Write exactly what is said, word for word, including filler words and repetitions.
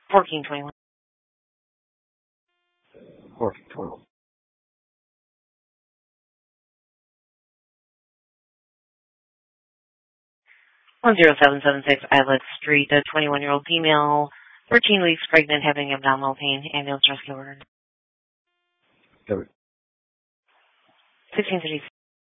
fourteen twenty-one. fourteen twenty-one. one zero seven seven six Islet Street, a twenty-one-year-old female, thirteen weeks pregnant, having abdominal pain. Ambulance rescue ordered. Covered. sixteen thirty-six.